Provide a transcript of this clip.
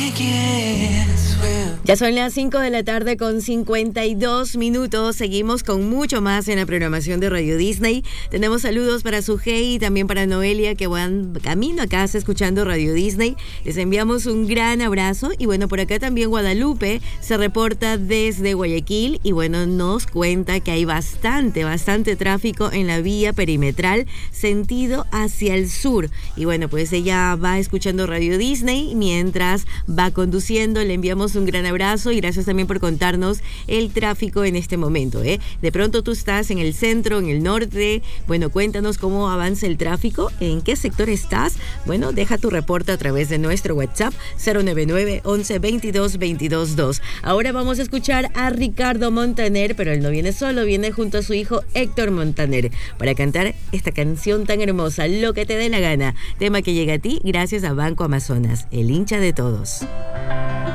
Ya son las 5 de la tarde con 52 minutos. Seguimos con mucho más en la programación de Radio Disney. Tenemos saludos para Sujei y también para Noelia, que van camino a casa escuchando Radio Disney. Les enviamos un gran abrazo. Y bueno, por acá también Guadalupe se reporta desde Guayaquil y bueno, nos cuenta que hay bastante tráfico en la vía perimetral sentido hacia el sur. Y bueno, pues ella va escuchando Radio Disney mientras va conduciendo. Le enviamos un gran abrazo y gracias también por contarnos el tráfico en este momento. De pronto tú estás en el centro, en el norte. Bueno, cuéntanos cómo avanza el tráfico, en qué sector estás. Bueno, deja tu reporte a través de nuestro WhatsApp 099 11 22 22 2. Ahora vamos a escuchar a Ricardo Montaner, pero él no viene solo, viene junto a su hijo Héctor Montaner para cantar esta canción tan hermosa, Lo que te dé la gana, tema que llega a ti gracias a Banco Amazonas, el hincha de todos.